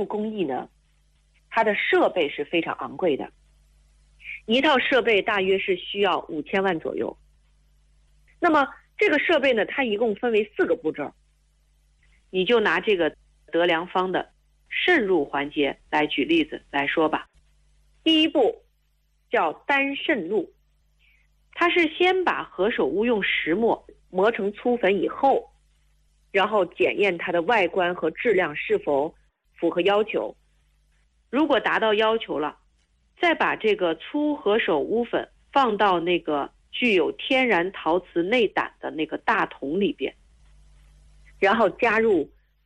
露工艺呢，它的设备是非常昂贵的，一套设备大约是需要5000万左右。那么这个设备呢，它一共分为4个步骤。你就拿这个德良坊的渗入环节来举例子来说吧。第一步叫单渗露，它是先把何首乌用石磨磨成粗粉以后，然后检验它的外观和质量是否符合要求。如果达到要求了，再把这个粗何首乌粉放到那个具有天然陶瓷内胆的那个大桶里边，然后加入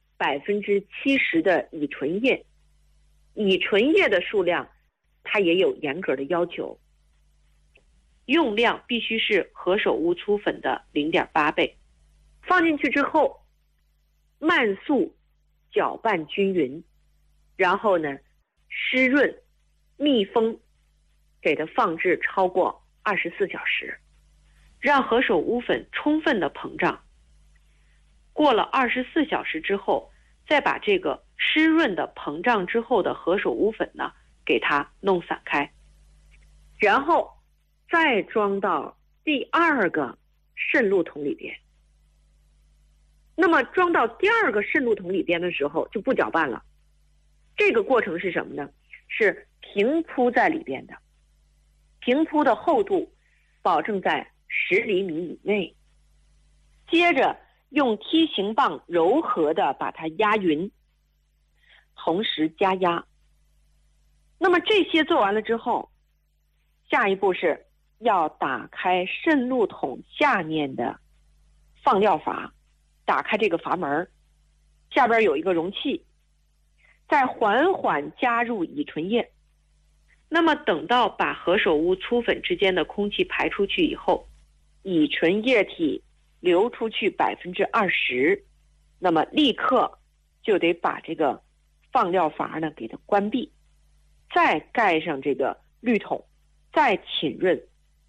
70%的乙醇液。乙醇液的数量它也有严格的要求，用量必须是何首乌粗粉的0.8倍。放进去之后慢速搅拌均匀，然后呢湿润密封，给它放置超过24小时，让何首乌粉充分的膨胀。过了24小时之后，再把这个湿润的膨胀之后的何首乌粉呢给它弄散开，然后再装到第2个渗露桶里边。那么装到第2个渗露桶里边的时候就不搅拌了，这个过程是什么呢？是平铺在里边的，平铺的厚度保证在10厘米以内。接着用梯形棒柔和的把它压匀，同时加压。那么这些做完了之后，下一步是要打开渗露桶下面的放料阀，打开这个阀门，下边有一个容器，再缓缓加入乙醇液。那么等到把何首乌粗粉之间的空气排出去以后，乙醇液体流出去20%，那么立刻就得把这个放料阀呢给它关闭，再盖上这个滤桶，再浸润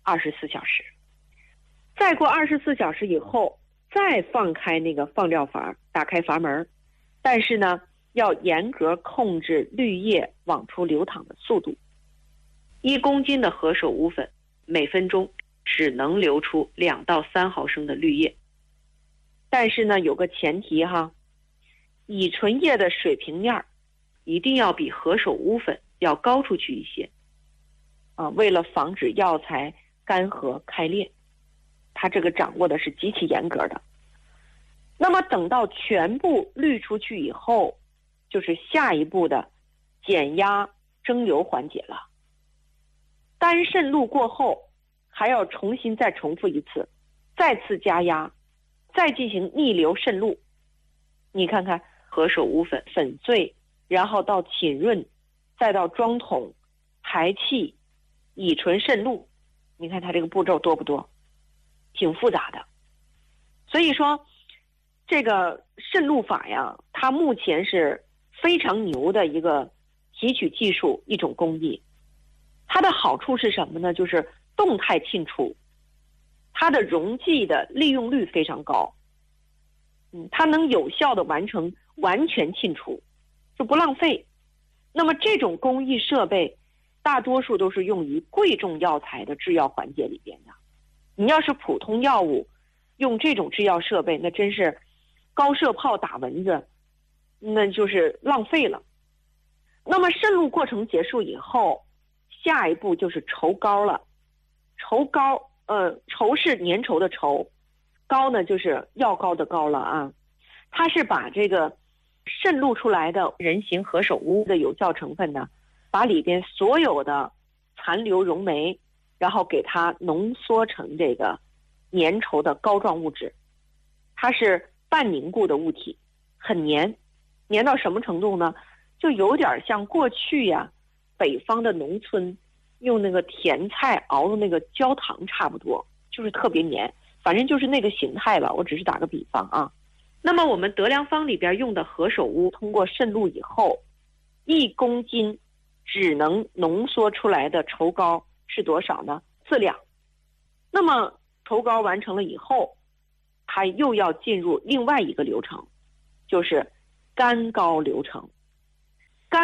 24小时。再过24小时以后，再放开那个放料阀，打开阀门，但是呢要严格控制滤液往出流淌的速度。1公斤的何首乌粉每分钟只能流出2到3毫升的滤液。但是呢有个前提哈，乙醇液的水平面一定要比何首乌粉要高出去一些为了防止药材干涸开裂，它这个掌握的是极其严格的。那么等到全部滤出去以后，就是下一步的减压蒸馏环节了。单渗露过后还要重新再重复一次，再次加压，再进行逆流渗露。你看看何首乌粉粉碎，然后到浸润，再到装桶排气，乙醇渗露，你看它这个步骤多不多？挺复杂的。所以说这个渗露法呀，它目前是非常牛的一个提取技术，一种工艺。它的好处是什么呢？就是动态沁出，它的溶剂的利用率非常高，它能有效的完成完全沁出，就不浪费。那么这种工艺设备大多数都是用于贵重药材的制药环节里边的。你要是普通药物用这种制药设备，那真是高射炮打蚊子，那就是浪费了。那么渗露过程结束以后，下一步就是稠膏了。稠膏稠是粘稠的稠，膏呢就是药膏的膏了啊。它是把这个渗露出来的人形何首乌的有效成分呢，把里边所有的残留溶酶，然后给它浓缩成这个粘稠的膏状物质。它是半凝固的物体，很粘，粘到什么程度呢？就有点像过去呀北方的农村用那个甜菜熬的那个焦糖差不多，就是特别粘，反正就是那个形态吧，我只是打个比方啊。那么我们德良坊里边用的何首乌通过渗露以后，1公斤只能浓缩出来的稠膏是多少呢？4两。那么稠膏完成了以后，它又要进入另外一个流程，就是干膏流程。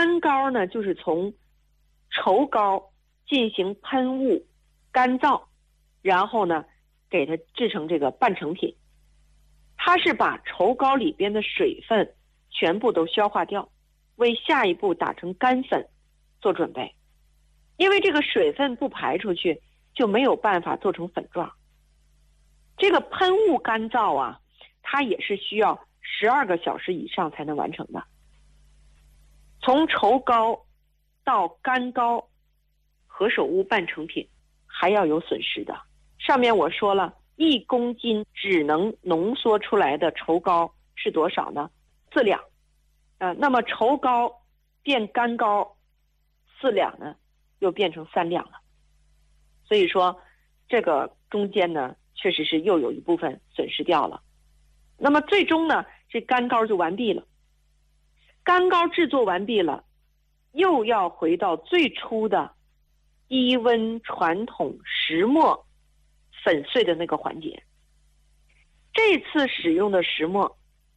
干膏呢，就是从稠膏进行喷雾、干燥，然后呢，给它制成这个半成品。它是把稠膏里边的水分全部都消化掉，为下一步打成干粉做准备。因为这个水分不排出去，就没有办法做成粉状。这个喷雾干燥啊，它也是需要12个小时以上才能完成的。从稠膏到干膏，何首乌半成品还要有损失的。上面我说了，1公斤只能浓缩出来的稠膏是多少呢？4两。那么稠膏变干膏4两呢，又变成3两了。所以说这个中间呢，确实是又有一部分损失掉了。那么最终呢，这干膏就完毕了。干膏制作完毕了，又要回到最初的低温传统石磨粉碎的那个环节。这次使用的石磨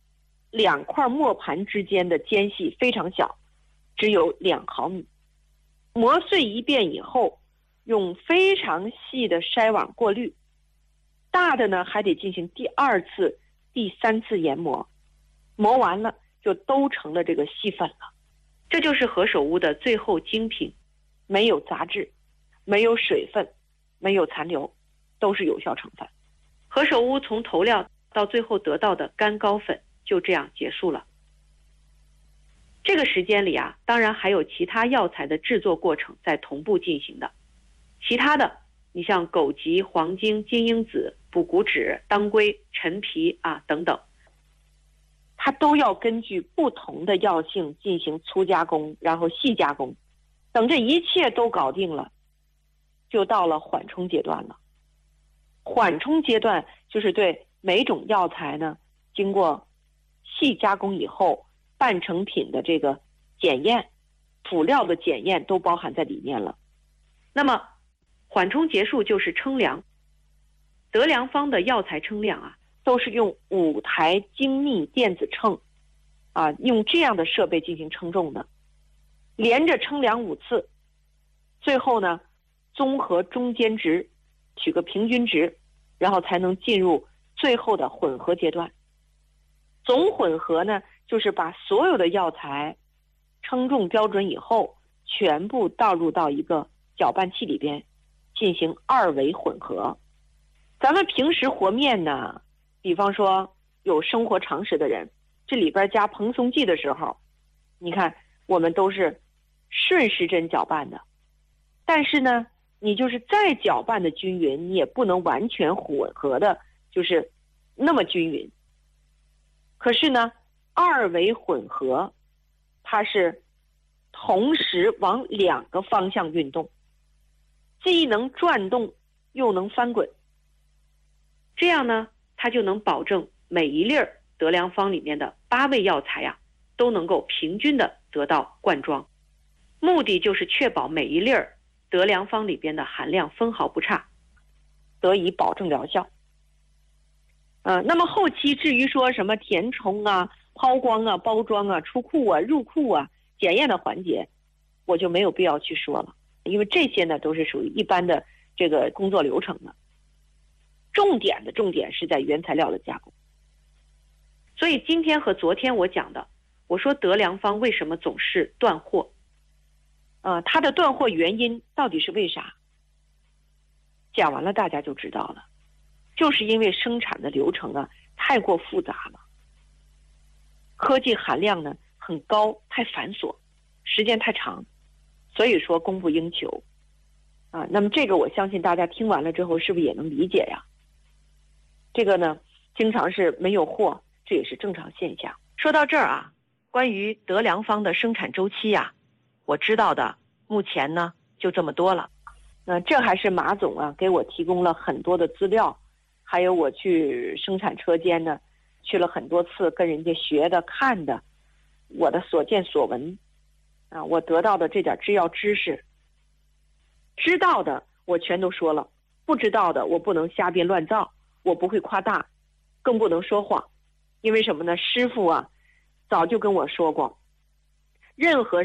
，2块磨盘之间的间隙非常小，只有2毫米。磨碎一遍以后，用非常细的筛网过滤，大的呢还得进行第2次、第3次研磨，磨完了就都成了这个细粉了。这就是何首乌的最后精品，没有杂质，没有水分，没有残留，都是有效成分。何首乌从投料到最后得到的干膏粉就这样结束了。这个时间里啊，当然还有其他药材的制作过程在同步进行的。其他的，你像枸杞、黄精、金樱子、补骨脂、当归、陈皮啊等等，它都要根据不同的药性进行粗加工，然后细加工。等这一切都搞定了，就到了缓冲阶段了。缓冲阶段就是对每种药材呢，经过细加工以后，半成品的这个检验，辅料的检验都包含在里面了。那么缓冲结束就是称量。德良方的药材称量啊，都是用5台精密电子秤啊，用这样的设备进行称重的，连着称量5次，最后呢，综合中间值，取个平均值，然后才能进入最后的混合阶段。总混合呢，就是把所有的药材称重标准以后，全部倒入到一个搅拌器里边进行2维混合。咱们平时和面呢，比方说有生活常识的人，这里边加蓬松剂的时候，你看我们都是顺时针搅拌的，但是呢，你就是再搅拌的均匀，你也不能完全混合的就是那么均匀。可是呢，2维混合它是同时往2个方向运动，既能转动又能翻滚，这样呢，它就能保证每一粒德良方里面的8味药材啊，都能够平均的得到灌装。目的就是确保每一粒德良方里边的含量分毫不差，得以保证疗效。那么后期至于说什么填充啊、抛光啊、包装啊、出库啊、入库啊、检验的环节，我就没有必要去说了，因为这些呢都是属于一般的这个工作流程的。重点是在原材料的加工。所以今天和昨天我讲的，我说德良方为什么总是断货，它的断货原因到底是为啥？讲完了大家就知道了，就是因为生产的流程啊太过复杂了，科技含量呢很高，太繁琐，时间太长，所以说供不应求啊。那么这个我相信大家听完了之后是不是也能理解呀？这个呢经常是没有货，这也是正常现象。说到这儿啊，关于德良方的生产周期啊，我知道的目前呢就这么多了。这还是马总啊给我提供了很多的资料，还有我去生产车间呢去了很多次，跟人家学的看的，我的所见所闻啊，我得到的这点制药知识，知道的我全都说了，不知道的我不能瞎编乱造，我不会夸大，更不能说谎。因为什么呢？师傅啊早就跟我说过，任何